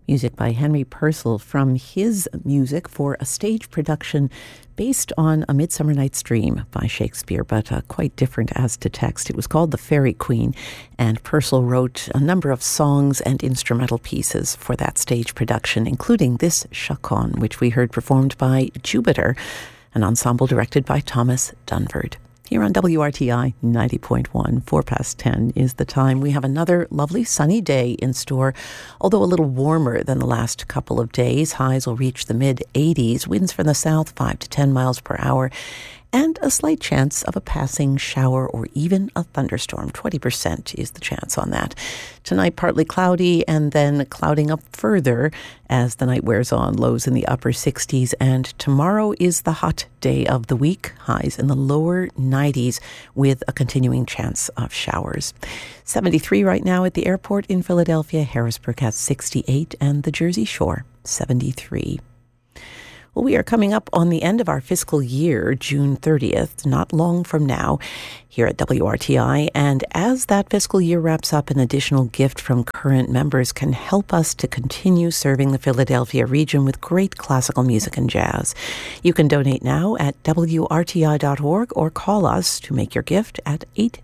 Music by Henry Purcell from his music for a stage production based on A Midsummer Night's Dream by Shakespeare, but quite different as to text. It was called The Fairy Queen, and Purcell wrote a number of songs and instrumental pieces for that stage production, including this Chaconne, which we heard performed by Jupiter, an ensemble directed by Thomas Dunford. Here on WRTI 90.1, 10:04 is the time. We have another lovely sunny day in store, although a little warmer than the last couple of days. Highs will reach the mid-80s, winds from the south 5 to 10 miles per hour, and a slight chance of a passing shower or even a thunderstorm. 20% is the chance on that. Tonight, partly cloudy and then clouding up further as the night wears on. Lows in the upper 60s. And tomorrow is the hot day of the week. Highs in the lower 90s with a continuing chance of showers. 73 right now at the airport in Philadelphia. Harrisburg has 68 and the Jersey Shore 73. Well, we are coming up on the end of our fiscal year, June 30th, not long from now, here at WRTI. And as that fiscal year wraps up, an additional gift from current members can help us to continue serving the Philadelphia region with great classical music and jazz. You can donate now at WRTI.org or call us to make your gift at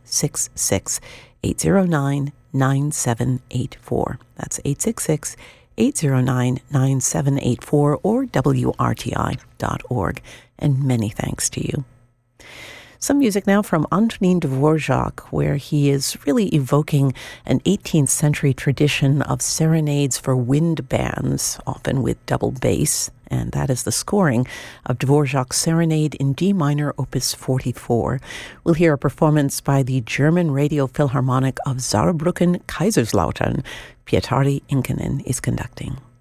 866-809-9784. That's 866-809-9784 or WRTI.org. And many thanks to you. Some music now from Antonin Dvorak, where he is really evoking an 18th century tradition of serenades for wind bands, often with double bass. And that is the scoring of Dvorak's Serenade in D minor, opus 44. We'll hear a performance by the German Radio Philharmonic of Saarbrücken-Kaiserslautern. Pietari Inkinen is conducting.